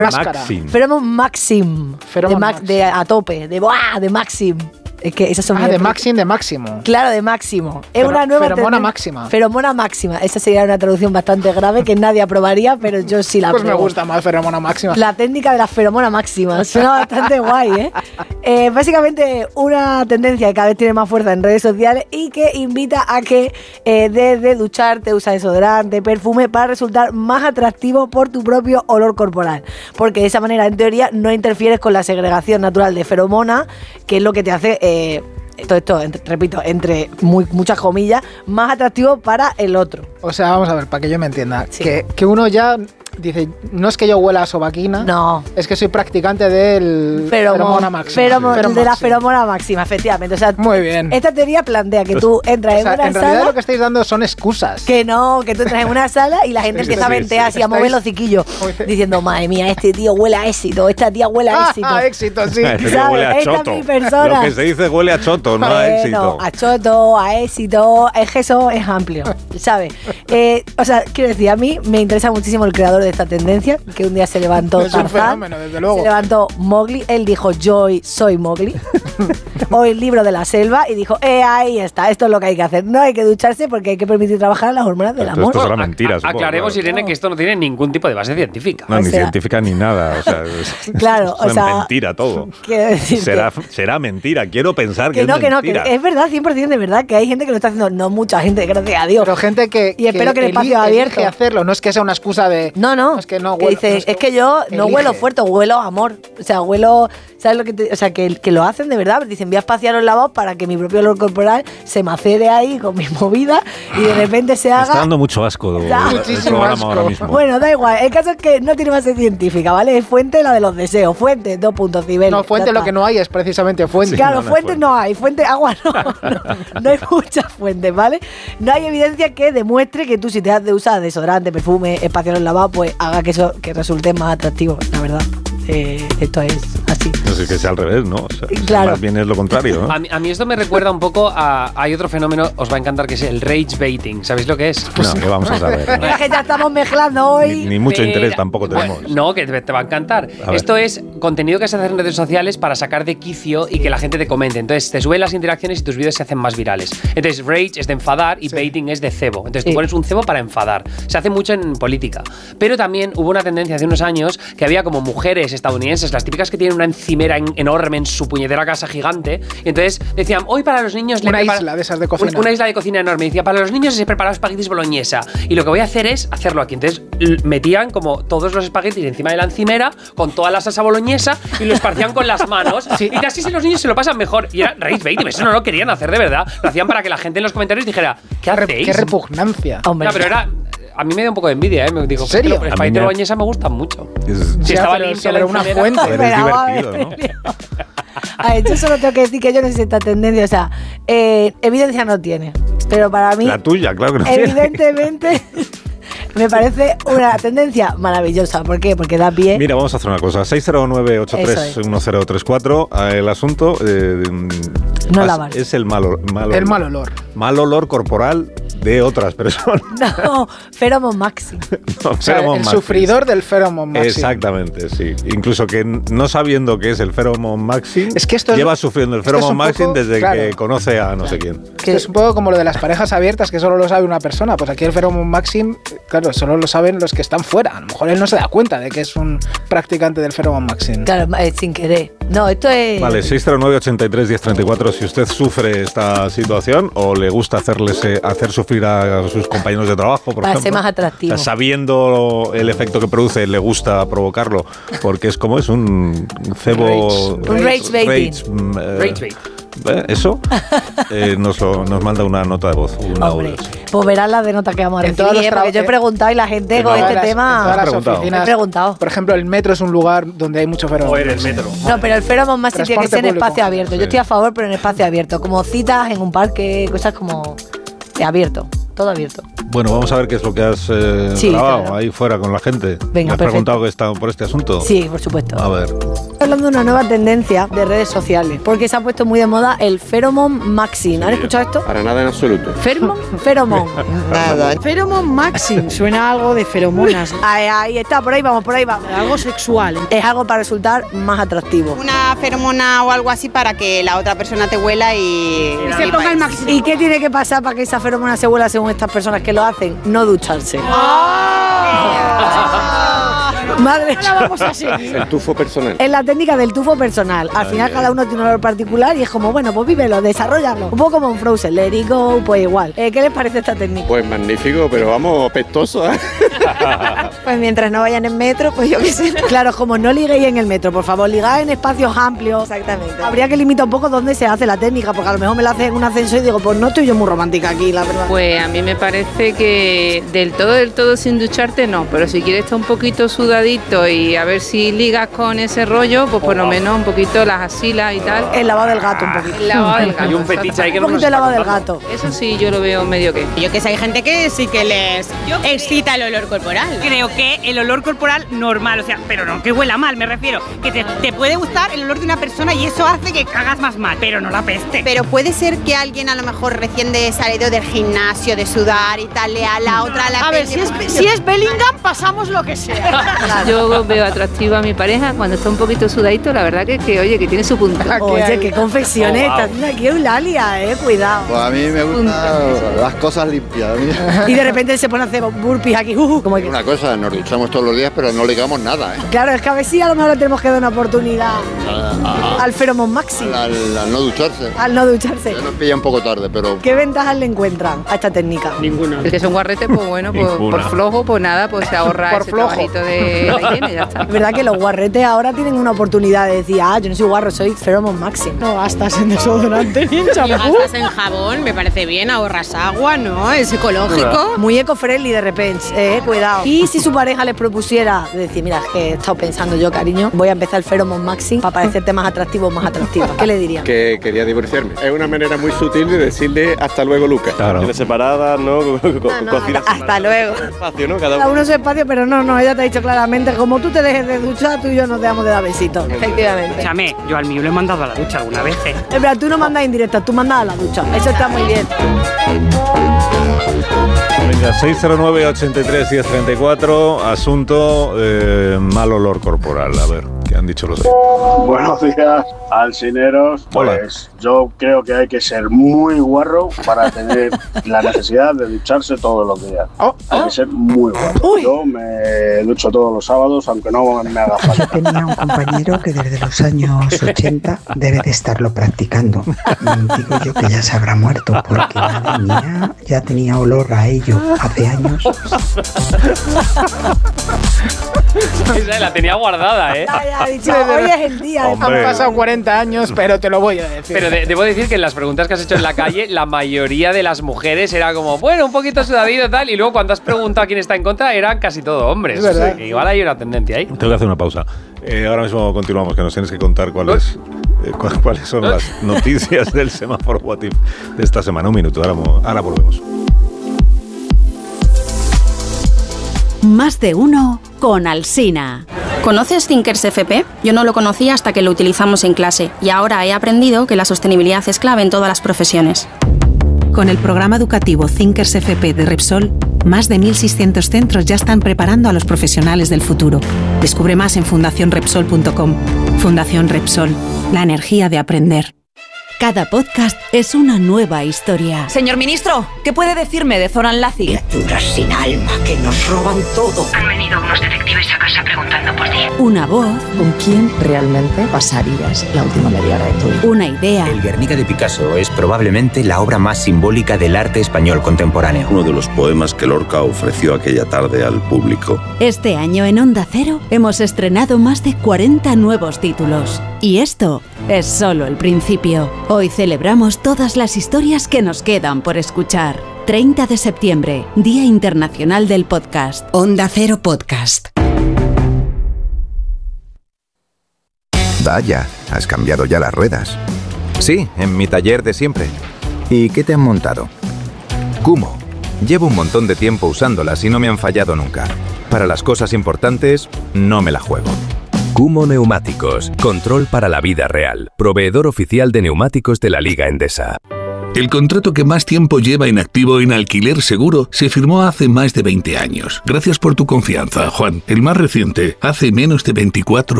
Maxim. Feromon Maxim. De a tope, de Maxim. Es que esas son de Maxim, de máximo. Claro, de máximo. Es una nueva feromona máxima. Feromona máxima. Esa sería una traducción bastante grave que nadie aprobaría, pero yo sí la apruebo. Pues me gusta más feromona máxima. La técnica de la feromona máxima. Suena bastante guay, ¿eh? Básicamente una tendencia que cada vez tiene más fuerza en redes sociales y que invita a que desde ducharte, usa desodorante, perfume para resultar más atractivo por tu propio olor corporal. Porque de esa manera, en teoría, no interfieres con la segregación natural de feromona, que es lo que te hace... todo esto, repito, entre muchas comillas, más atractivo para el otro. O sea, vamos a ver, para que yo me entienda, sí. que uno ya dice, no es que yo huela a sobaquina, no, es que soy practicante del feromona máxima. De la feromona máxima, efectivamente. O sea, muy bien. Esta teoría plantea que tú entras en una sala... En realidad lo que estáis dando son excusas. Que no, que tú entras en una sala y la gente empieza a ventear así, a mover los ciquillos, diciendo, madre mía, este tío huele a éxito, esta tía huele a éxito. Éxito, sí. Huele a choto. Esta es mi persona. Lo que se dice huele a choto, no a éxito. A choto, a éxito, eso es amplio, ¿sabes? O sea, quiero decir, a mí me interesa muchísimo el creador de esta tendencia, que un día se levantó Tarzán, desde luego. Se levantó Mowgli, él dijo, yo soy Mowgli, o el libro de la selva, y dijo, ahí está, esto es lo que hay que hacer, no hay que ducharse porque hay que permitir trabajar las hormonas del amor. Esto es una mentira. Aclaremos, Irene, que esto no tiene ningún tipo de base científica. No, ni científica ni nada, o sea, claro, es mentira todo. Será mentira, quiero pensar que es mentira. Que es verdad, 100% de verdad, que hay gente que lo está haciendo, no mucha gente, gracias a Dios. Pero gente que y espero que el espacio abierto hacerlo, no es que sea una excusa de no es que no huelo, que dice, es que yo no huelo fuerte, huelo amor, o sea, huelo, ¿sabes lo que o sea, que lo hacen de verdad? Dicen, voy a espaciar los lavabos para que mi propio olor corporal se macere ahí con mi movida y de repente se haga... Está dando mucho asco. Muchísimo asco. Ahora mismo. Bueno, da igual, el caso es que no tiene base científica, ¿vale? Es fuente la de los deseos, fuente, 2 puntos, Cibeles. No, fuente lo que no hay es precisamente fuente. Sí, claro, fuentes no hay, fuente, agua no hay muchas fuentes, ¿vale? No hay evidencia que demuestre que tú si te has de usar desodorante, perfume, espaciar los lavados, pues haga que resulte más atractivo, la verdad. Esto es así. No sé, que sea al revés, ¿no? O sea, claro. Más bien es lo contrario, ¿no? A mí esto me recuerda un poco a... Hay otro fenómeno, os va a encantar, que es el rage baiting. ¿Sabéis lo que es? Pues no, que vamos a saber. ¿No? Es que ya estamos mezclando hoy. Ni mucho interés tampoco tenemos. No, que te va a encantar. Esto es contenido que se hace en redes sociales para sacar de quicio y que la gente te comente. Entonces, te suben las interacciones y tus vídeos se hacen más virales. Entonces, rage es de enfadar y baiting es de cebo. Entonces, tú pones un cebo para enfadar. Se hace mucho en política. Pero también hubo una tendencia hace unos años que había como mujeres estadounidenses, las típicas que tienen una encimera enorme en su puñetera casa gigante, y entonces decían, hoy para los niños... Una isla de esas de cocina. Una isla de cocina enorme. Y decía, para los niños se prepara espaguetis boloñesa. Y lo que voy a hacer es hacerlo aquí. Entonces metían como todos los espaguetis encima de la encimera, con toda la salsa boloñesa, y lo esparcían con las manos. Sí. Y así los niños se lo pasan mejor. Y era rage baiting. Eso no lo querían hacer de verdad. Lo hacían para que la gente en los comentarios dijera, ¿qué hacéis? ¡Qué repugnancia! Hombre. No, pero era... A mí me dio un poco de envidia, ¿eh? Me digo, ¿en serio? Los espaguetis de boloñesa me gustan mucho. Si estaba limpia sobre una fuente. Pero es divertido, ¿no? A ver, yo solo tengo que decir que yo no sé si esta tendencia, o sea, evidencia no tiene, pero para mí... La tuya, claro que no evidentemente, me parece una tendencia maravillosa. ¿Por qué? Porque da pie... Mira, vamos a hacer una cosa. 609-83-1034. El asunto... no lavar. Es el mal olor. Mal olor corporal de otras personas. No, feromon maxim. No, o sea, el sufridor del feromon maxim. Exactamente, sí. Incluso que no sabiendo qué es el feromon maxim, es que esto lleva sufriendo el feromon maxim desde que conoce a no sé quién. Esto es un poco como lo de las parejas abiertas, que solo lo sabe una persona. Pues aquí el feromon maxim, claro, solo lo saben los que están fuera. A lo mejor él no se da cuenta de que es un practicante del feromon maxim. Claro, sin querer. No, esto es... Vale, 609-83-1034. Si usted sufre esta situación o le gusta hacer sufrir a sus compañeros de trabajo, por ejemplo, ser más atractivo. Sabiendo el efecto que produce, le gusta provocarlo, porque es como es un cebo... Un rage baiting. Rage bait. Eso nos manda una nota de voz. Hombre, pues verás la de nota que vamos a recibir, porque yo he preguntado y la gente con este tema... He preguntado. Por ejemplo, el metro es un lugar donde hay mucho feromón. O en el metro. No, pero el feromón más tiene que ser en espacio abierto. Sí. Yo estoy a favor, pero en espacio abierto. Como citas en un parque, cosas como... abierto, todo abierto. Bueno, vamos a ver qué es lo que has grabado ahí fuera con la gente. Venga, ¿Me has preguntado que está por este asunto? Sí, por supuesto. A ver. Hablando de una nueva tendencia de redes sociales, porque se ha puesto muy de moda el Pheromone Maxim. ¿Han escuchado esto? Para nada en absoluto. Pheromone. Nada. Pheromone Maxim, suena a algo de feromonas. Ahí está, por ahí vamos. Algo sexual. Es algo para resultar más atractivo. Una feromona o algo así para que la otra persona te huela y se ponga el máximo. ¿Y qué tiene que pasar para que esa feromona se huela según estas personas que lo hacen? No ducharse. Madre mía. Vamos a seguir. El tufo personal. Es la técnica del tufo personal. Al final cada uno tiene un olor particular y es como, bueno, pues vívelo, desarrollalo. Un poco como un Frozen, let it go, pues igual. ¿Qué les parece esta técnica? Pues magnífico, pero vamos, pestoso, ¿eh? Pues mientras no vayan en metro, pues yo qué sé. Claro, como no liguéis en el metro, por favor, ligad en espacios amplios. Exactamente. Habría que limitar un poco dónde se hace la técnica, porque a lo mejor me la haces en un ascensor y digo, pues no estoy yo muy romántica aquí, la verdad. Pues a mí me parece que del todo sin ducharte no, pero si quieres estar un poquito sudadito y a ver si ligas con ese rollo, pues por lo menos un poquito las axilas y tal. El lavado del gato un poquito. El lavado del gato. Hay un fetiche ahí que Un no nos poquito de está lavado del contando. gato. Eso sí, yo lo veo medio que. Yo que sé, hay gente que sí que les excita el olor corporal. Creo que el olor corporal normal, o sea, pero no que huela mal, me refiero, que te puede gustar el olor de una persona y eso hace que cagas más mal, pero no la peste. Pero puede ser que alguien a lo mejor recién salido del gimnasio, de sudar y tal, le a la otra la A ver, si es Bellingham, pasamos lo que sea. Yo veo atractiva a mi pareja cuando está un poquito sudadito, la verdad que oye, que tiene su punto. Oye, qué confesiones, está haciendo aquí Eulalia, cuidado. Pues a mí me gustan las cosas limpias. Y de repente se pone a hacer burpees aquí, como que... Una cosa, nos duchamos todos los días, pero no ligamos nada, ¿eh? Claro, es que a ver si a lo mejor le tenemos que dar una oportunidad al Pheromone Maxim, Al no ducharse. al no ducharse. Ya nos pilla un poco tarde, pero... ¿Qué ventajas le encuentran a esta técnica? Ninguna. El que es un guarrete, pues bueno, pues, por flojo, pues nada, pues se ahorra Por ese flojo. trabajito de higiene y ya está. Es verdad que los guarretes ahora tienen una oportunidad de decir, yo no soy guarro, soy Pheromone Maxim. No gastas en desodorante ni en Lo champú. gastas en jabón, me parece bien, ahorras agua, ¿no? Es ecológico. Muy eco-friendly de repente, cuidado. Y si su pareja les propusiera decir, mira, es que he estado pensando yo, cariño, voy a empezar el Pheromone Maxim para parecerte más atractivo o más atractiva. ¿Qué le diría? Que quería divorciarme. Es una manera muy sutil de decirle hasta luego, Lucas. Claro. Tienes separadas, ¿no? Cocinas hasta luego. espacio, ¿no? Cada uno su espacio, pero no, ella te ha dicho claramente, como tú te dejes de duchar, tú y yo nos dejamos de dar besitos. Efectivamente. Escúchame, yo al mío lo he mandado a la ducha alguna vez, ¿eh? Es verdad, tú no mandas indirectas, tú mandas a la ducha. Eso está muy bien. Venga, 609-83-1034, asunto mal olor corporal. A ver, ¿qué han dicho los demás? Buenos días, alcineros. Hola. Pues yo creo que hay que ser muy guarro para tener la necesidad de ducharse todos los días. Hay que ser muy guarro. Uy. Yo me ducho todos los sábados, aunque no me haga falta. Tenía un compañero que desde los años 80 debe de estarlo practicando. Digo yo que ya se habrá muerto porque madre mía, ya tenía olor a ello hace años. Esa la tenía guardada, ¿eh? Ya ha dicho, hoy es el día. Hombre. Han pasado 40 años, pero te lo voy a decir. Pero debo decir que en las preguntas que has hecho en la calle, la mayoría de las mujeres era como, bueno, un poquito sudadito y tal, y luego cuando has preguntado a quién está en contra, eran casi todo hombres. Es verdad. O sea, que igual hay una tendencia ahí. Tengo que hacer una pausa. Ahora mismo continuamos, que nos tienes que contar cuáles son las noticias del semáforo What If de esta semana. Un minuto, ahora volvemos. Más de uno con Alsina. ¿Conoces Thinkers FP? Yo no lo conocía hasta que lo utilizamos en clase y ahora he aprendido que la sostenibilidad es clave en todas las profesiones. Con el programa educativo Thinkers FP de Repsol, más de 1.600 centros ya están preparando a los profesionales del futuro. Descubre más en fundacionrepsol.com. Fundación Repsol, la energía de aprender. Cada podcast es una nueva historia. Señor ministro, ¿qué puede decirme de Zoran Laci? Criaturas sin alma que nos roban todo. Han venido unos detectives a casa preguntando por ti. Una voz. ¿Con quién realmente pasarías la última media hora de tu vida? Una idea. El Guernica de Picasso es probablemente la obra más simbólica del arte español contemporáneo. Uno de los poemas que Lorca ofreció aquella tarde al público. Este año en Onda Cero hemos estrenado más de 40 nuevos títulos. Y esto es solo el principio. Hoy celebramos todas las historias que nos quedan por escuchar. 30 de septiembre, Día Internacional del Podcast. Onda Cero Podcast. Vaya, has cambiado ya las ruedas. Sí, en mi taller de siempre. ¿Y qué te han montado? Kumho. Llevo un montón de tiempo usándolas y no me han fallado nunca. Para las cosas importantes, no me la juego. Gumo Neumáticos, control para la vida real. Proveedor oficial de neumáticos de la Liga Endesa. El contrato que más tiempo lleva en activo en Alquiler Seguro se firmó hace más de 20 años. Gracias por tu confianza, Juan. El más reciente, hace menos de 24